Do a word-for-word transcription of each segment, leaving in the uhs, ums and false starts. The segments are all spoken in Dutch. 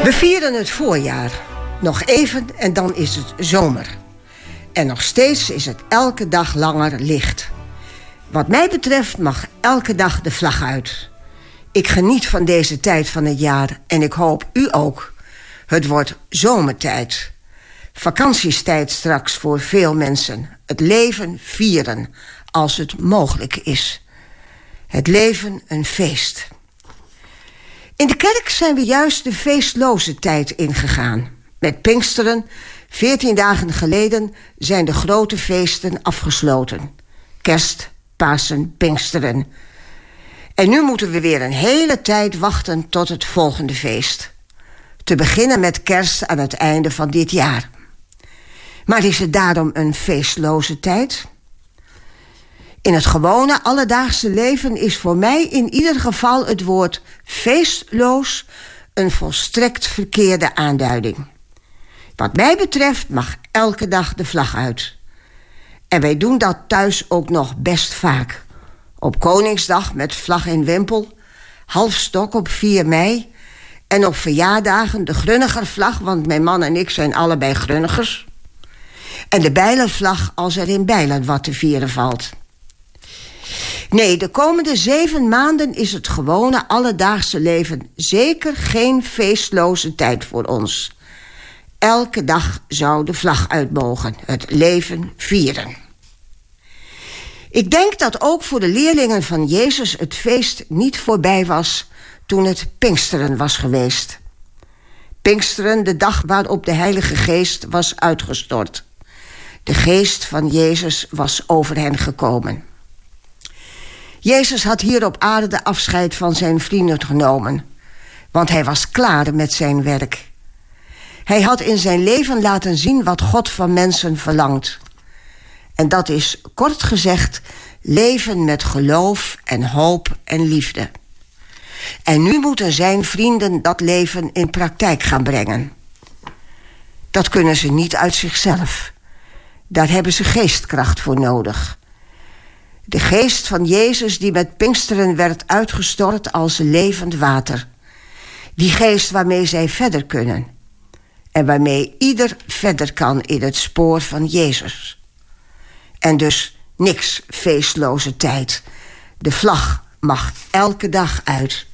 We vieren het voorjaar. Nog even en dan is het zomer. En nog steeds is het elke dag langer licht. Wat mij betreft mag elke dag de vlag uit. Ik geniet van deze tijd van het jaar en ik hoop u ook. Het wordt zomertijd. Vakantiestijd straks voor veel mensen. Het leven vieren, als het mogelijk is. Het leven een feest. In de kerk zijn we juist de feestloze tijd ingegaan. Met Pinksteren, veertien dagen geleden, zijn de grote feesten afgesloten. Kerst, Pasen, Pinksteren. En nu moeten we weer een hele tijd wachten tot het volgende feest. Te beginnen met kerst aan het einde van dit jaar. Maar is het daarom een feestloze tijd? In het gewone alledaagse leven is voor mij in ieder geval het woord feestloos een volstrekt verkeerde aanduiding. Wat mij betreft mag elke dag de vlag uit. En wij doen dat thuis ook nog best vaak. Op Koningsdag met vlag en wimpel, halfstok op vier mei... en op verjaardagen de Grunnigervlag, want mijn man en ik zijn allebei Grunnigers. En de Bijlenvlag als er in Bijlen wat te vieren valt. Nee, de komende zeven maanden is het gewone alledaagse leven zeker geen feestloze tijd voor ons. Elke dag zou de vlag uit mogen, het leven vieren. Ik denk dat ook voor de leerlingen van Jezus het feest niet voorbij was toen het Pinksteren was geweest. Pinksteren, de dag waarop de Heilige Geest was uitgestort. De geest van Jezus was over hen gekomen. Jezus had hier op aarde afscheid van zijn vrienden genomen, want hij was klaar met zijn werk. Hij had in zijn leven laten zien wat God van mensen verlangt. En dat is, kort gezegd, leven met geloof en hoop en liefde. En nu moeten zijn vrienden dat leven in praktijk gaan brengen. Dat kunnen ze niet uit zichzelf. Daar hebben ze geestkracht voor nodig. De geest van Jezus die met Pinksteren werd uitgestort als levend water. Die geest waarmee zij verder kunnen. En waarmee ieder verder kan in het spoor van Jezus. En dus niks feestloze tijd. De vlag mag elke dag uit.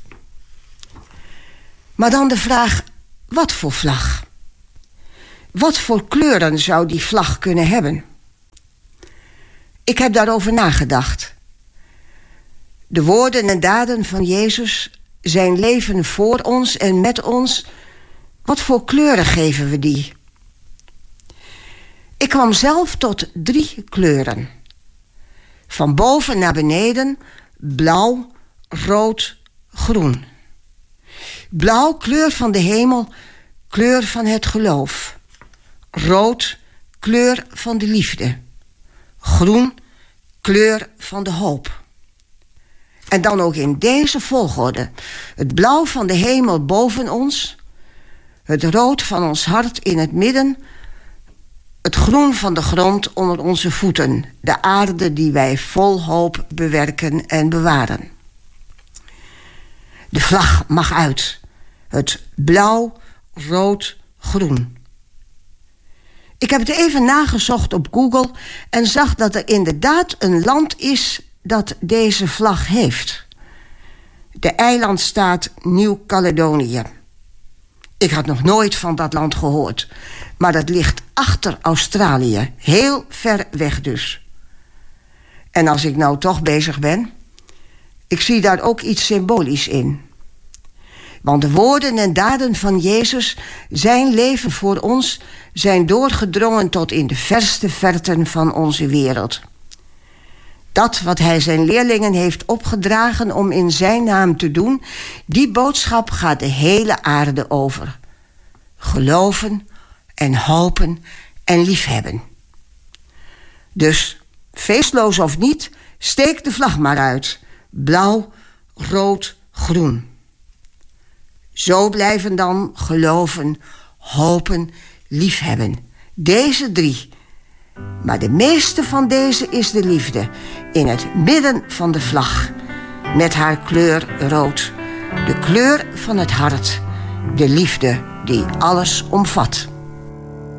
Maar dan de vraag, wat voor vlag? Wat voor kleuren zou die vlag kunnen hebben? Ik heb daarover nagedacht. De woorden en daden van Jezus, zijn leven voor ons en met ons, wat voor kleuren geven we die? Ik kwam zelf tot drie kleuren. Van boven naar beneden, blauw, rood, groen. Blauw, kleur van de hemel, kleur van het geloof. Rood, kleur van de liefde. Groen, kleur van de hoop. En dan ook in deze volgorde. Het blauw van de hemel boven ons. Het rood van ons hart in het midden. Het groen van de grond onder onze voeten. De aarde die wij vol hoop bewerken en bewaren. De vlag mag uit. Het blauw, rood, groen. Ik heb het even nagezocht op Google en zag dat er inderdaad een land is dat deze vlag heeft. De eilandstaat Nieuw-Caledonië. Ik had nog nooit van dat land gehoord, maar dat ligt achter Australië, heel ver weg dus. En als ik nou toch bezig ben, ik zie daar ook iets symbolisch in. Want de woorden en daden van Jezus, zijn leven voor ons, zijn doorgedrongen tot in de verste verten van onze wereld. Dat wat hij zijn leerlingen heeft opgedragen om in zijn naam te doen, die boodschap gaat de hele aarde over. Geloven en hopen en liefhebben. Dus, feestloos of niet, steek de vlag maar uit. Blauw, rood, groen. Zo blijven dan geloven, hopen, liefhebben. Deze drie. Maar de meeste van deze is de liefde. In het midden van de vlag. Met haar kleur rood. De kleur van het hart. De liefde die alles omvat.